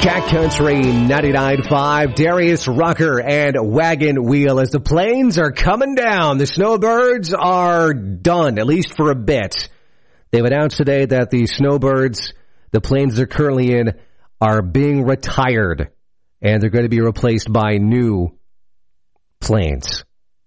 Cat Country 99.5, Darius Rucker and Wagon Wheel. As the planes are coming down, the snowbirds are done, at least for a bit. They've announced today that the snowbirds, the planes they're currently in, are being retired, and they're going to be replaced by new planes.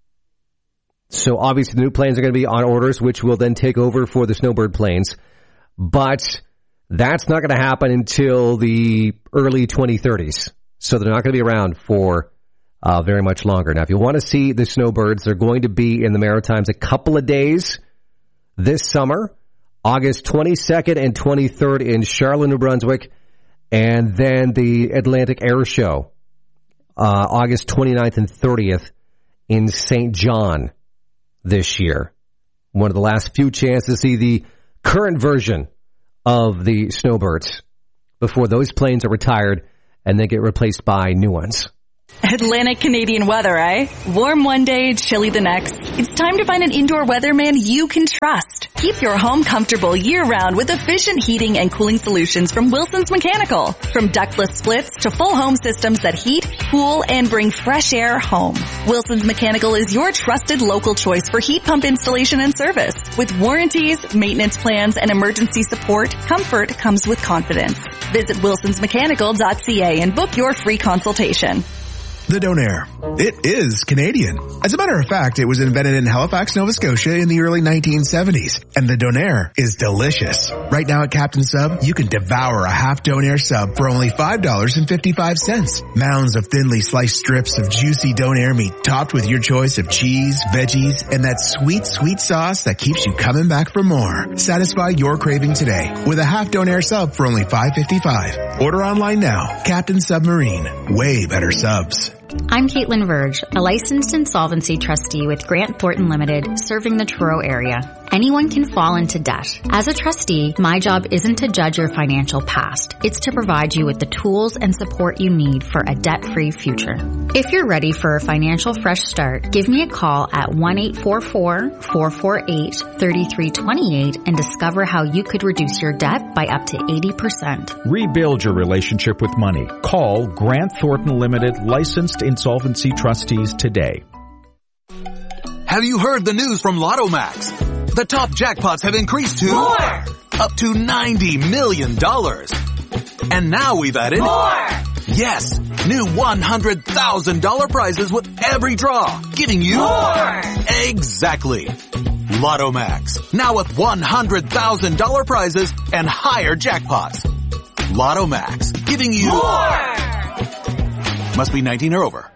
So obviously the new planes are going to be on orders, which will then take over for the snowbird planes. But that's not going to happen until the early 2030s. So they're not going to be around for very much longer. Now, if you want to see the snowbirds, they're going to be in the Maritimes a couple of days this summer, August 22nd and 23rd in Charlotte, New Brunswick, and then the Atlantic Air Show, August 29th and 30th in St. John this year. One of the last few chances to see the current version of the snowbirds before those planes are retired and then get replaced by new ones. Atlantic Canadian weather, eh? Warm one day, chilly the next. It's time to find an indoor weatherman you can trust. Keep your home comfortable year-round with efficient heating and cooling solutions from Wilson's Mechanical. From ductless splits to full home systems that heat, cool, and bring fresh air home. Wilson's Mechanical is your trusted local choice for heat pump installation and service. With warranties, maintenance plans, and emergency support, comfort comes with confidence. Visit wilsonsmechanical.ca and book your free consultation. The Donair. It is Canadian. As a matter of fact, it was invented in Halifax, Nova Scotia in the early 1970s. And the Donair is delicious. Right now at Captain Sub, you can devour a half Donair sub for only $5.55. Mounds of thinly sliced strips of juicy Donair meat topped with your choice of cheese, veggies, and that sweet, sweet sauce that keeps you coming back for more. Satisfy your craving today with a half Donair sub for only $5.55. Order online now. Captain Submarine. Way better subs. I'm Caitlin Verge, a licensed insolvency trustee with Grant Thornton Limited, serving the Truro area. Anyone can fall into debt. As a trustee, my job isn't to judge your financial past. It's to provide you with the tools and support you need for a debt-free future. If you're ready for a financial fresh start, give me a call at 1-844-448-3328 and discover how you could reduce your debt by up to 80%. Rebuild your relationship with money. Call Grant Thornton Limited, licensed insolvency trustees today. Have you heard the news from Lotto Max? The top jackpots have increased to more! Up to $90 million. And now we've added more! Yes, new $100,000 prizes with every draw, giving you more! Exactly. Lotto Max, now with $100,000 prizes and higher jackpots. Lotto Max, giving you more! Must be 19 or over.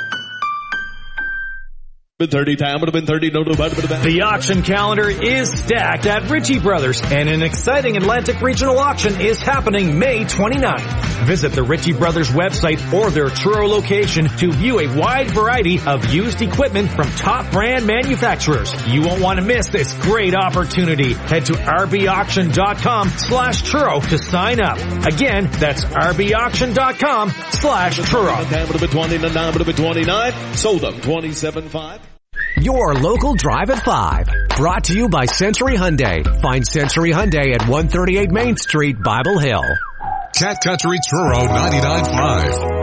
The auction calendar is stacked at Ritchie Brothers, and an exciting Atlantic Regional Auction is happening May 29th. Visit the Ritchie Brothers website or their Truro location to view a wide variety of used equipment from top brand manufacturers. You won't want to miss this great opportunity. Head to rbauction.com/Truro to sign up. Again, that's rbauction.com/Truro. Sold them 27.5. Your local Drive at 5. Brought to you by Century Hyundai. Find Century Hyundai at 138 Main Street, Bible Hill. Cat Country Truro 99.5.